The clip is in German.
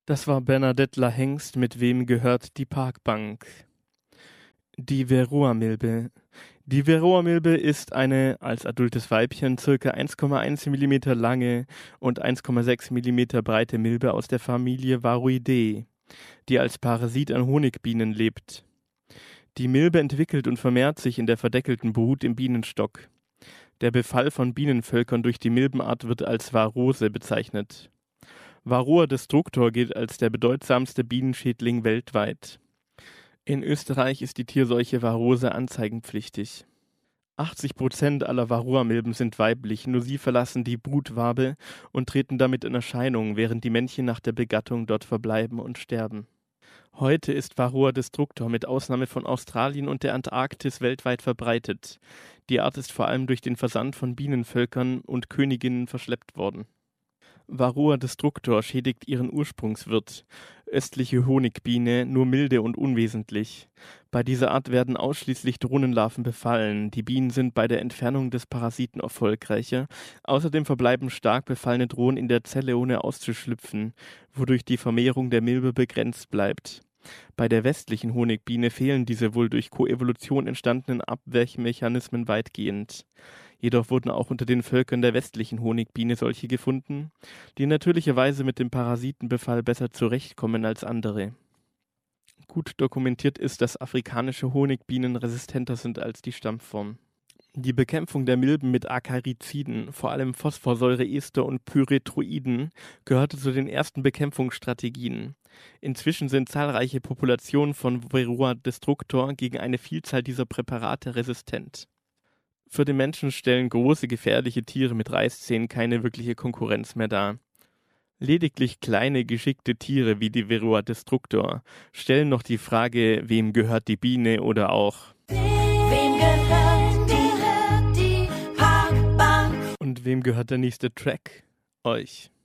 Das war Bernadette Lahengst mit Wem gehört die Parkbank? Die Varroa-Milbe. Die Varroa-Milbe ist eine als adultes Weibchen ca. 1,1 mm lange und 1,6 mm breite Milbe aus der Familie Varroideae, die als Parasit an Honigbienen lebt. Die Milbe entwickelt und vermehrt sich in der verdeckelten Brut im Bienenstock. Der Befall von Bienenvölkern durch die Milbenart wird als Varrose bezeichnet. Varroa destructor gilt als der bedeutsamste Bienenschädling weltweit. In Österreich ist die Tierseuche Varrose anzeigenpflichtig. 80% aller Varroa-Milben sind weiblich, nur sie verlassen die Brutwabe und treten damit in Erscheinung, während die Männchen nach der Begattung dort verbleiben und sterben. Heute ist Varroa destructor mit Ausnahme von Australien und der Antarktis weltweit verbreitet. Die Art ist vor allem durch den Versand von Bienenvölkern und Königinnen verschleppt worden. Varroa destructor schädigt ihren Ursprungswirt, östliche Honigbiene, nur milde und unwesentlich. Bei dieser Art werden ausschließlich Drohnenlarven befallen. Die Bienen sind bei der Entfernung des Parasiten erfolgreicher. Außerdem verbleiben stark befallene Drohnen in der Zelle, ohne auszuschlüpfen, wodurch die Vermehrung der Milbe begrenzt bleibt. Bei der westlichen Honigbiene fehlen diese wohl durch Koevolution entstandenen Abwehrmechanismen weitgehend. Jedoch wurden auch unter den Völkern der westlichen Honigbiene solche gefunden, die natürlicherweise mit dem Parasitenbefall besser zurechtkommen als andere. Gut dokumentiert ist, dass afrikanische Honigbienen resistenter sind als die Stammform. Die Bekämpfung der Milben mit Akariziden, vor allem Phosphorsäureester und Pyrethroiden, gehörte zu den ersten Bekämpfungsstrategien. Inzwischen sind zahlreiche Populationen von Varroa destructor gegen eine Vielzahl dieser Präparate resistent. Für den Menschen stellen große, gefährliche Tiere mit Reißzähnen keine wirkliche Konkurrenz mehr dar. Lediglich kleine, geschickte Tiere wie die Varroa destructor stellen noch die Frage, wem gehört die Biene oder auch Wem gehört die Parkbank? und wem gehört der nächste Track? Euch.